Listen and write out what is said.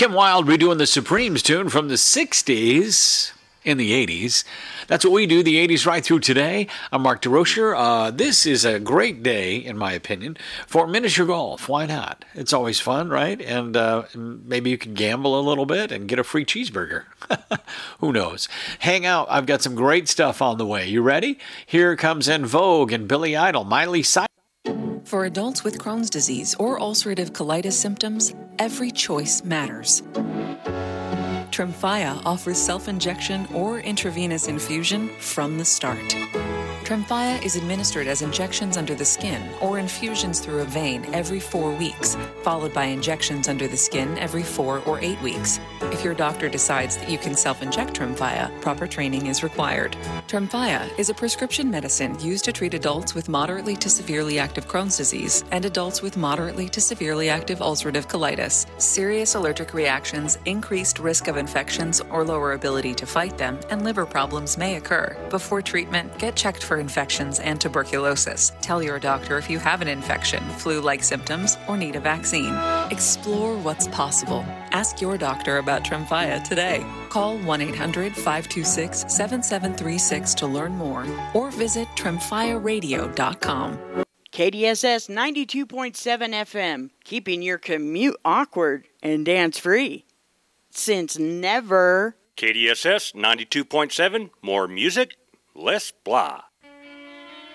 Kim Wilde redoing the Supremes tune from the 60s in the 80s. That's what we do, the 80s right through today. I'm Mark DeRocher. This is a great day, in my opinion, for miniature golf. Why not? It's always fun, right? And maybe you can gamble a little bit and get a free cheeseburger. Who knows? Hang out. I've got some great stuff on the way. You ready? Here comes En Vogue and Billy Idol, Miley Cyrus. For adults with Crohn's disease or ulcerative colitis symptoms, every choice matters. Tremfya offers self-injection or intravenous infusion from the start. Tremfya is administered as injections under the skin or infusions through a vein every 4 weeks, followed by injections under the skin every 4 or 8 weeks. If your doctor decides that you can self-inject Tremfya, proper training is required. Tremfya is a prescription medicine used to treat adults with moderately to severely active Crohn's disease and adults with moderately to severely active ulcerative colitis. Serious allergic reactions, increased risk of infections or lower ability to fight them, and liver problems may occur. Before treatment, get checked for infections and tuberculosis. Tell your doctor if you have an infection, flu-like symptoms, or need a vaccine. Explore what's possible. Ask your doctor about Tremfya today. Call 1-800-526-7736 to learn more or visit tremfyaradio.com. KDSS 92.7 FM, keeping your commute awkward and dance-free. Since never. KDSS 92.7, more music, less blah.